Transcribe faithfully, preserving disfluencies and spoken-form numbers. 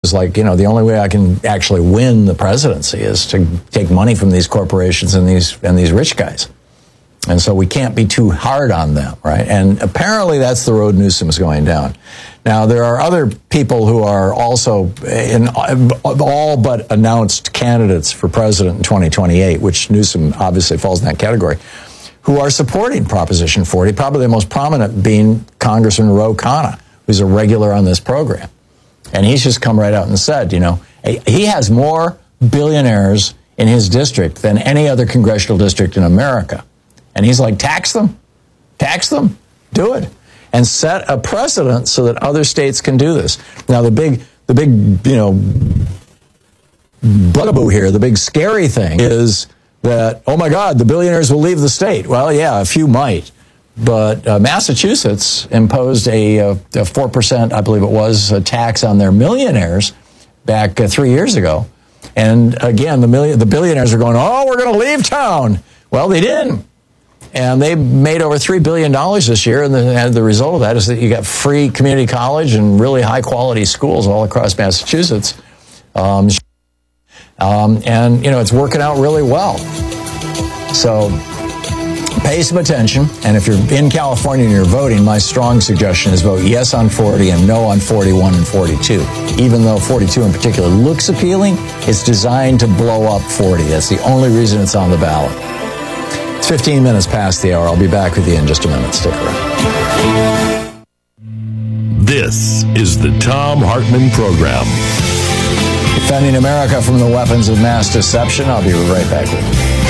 It's like, you know, the only way I can actually win the presidency is to take money from these corporations and these and these rich guys. And so we can't be too hard on them, right? And apparently that's the road Newsom's going down. Now, there are other people who are also in all but announced candidates for president in twenty twenty-eight, which Newsom obviously falls in that category, who are supporting Proposition forty, probably the most prominent being Congressman Ro Khanna, who's a regular on this program. And he's just come right out and said, you know, he has more billionaires in his district than any other congressional district in America. And he's like, tax them, tax them, do it. And set a precedent so that other states can do this. Now, the big, the big, you know, bugaboo here, the big scary thing is that, oh my God, the billionaires will leave the state. Well, yeah, a few might. But uh, Massachusetts imposed a, a, a four percent, I believe it was, a tax on their millionaires back uh, three years ago. And again, the million, the billionaires are going, oh, we're going to leave town. Well, they didn't. And they made over three billion dollars this year. And the, and the result of that is that you got free community college and really high-quality schools all across Massachusetts. Um, um, and, you know, it's working out really well. So pay some attention, and if you're in California and you're voting, my strong suggestion is vote yes on forty and no on forty-one and forty-two. Even though forty-two in particular looks appealing, it's designed to blow up forty. That's the only reason it's on the ballot. It's fifteen minutes past the hour. I'll be back with you in just a minute. Stick around. This is the Thom Hartmann Program. Defending America from the weapons of mass deception. I'll be right back with you.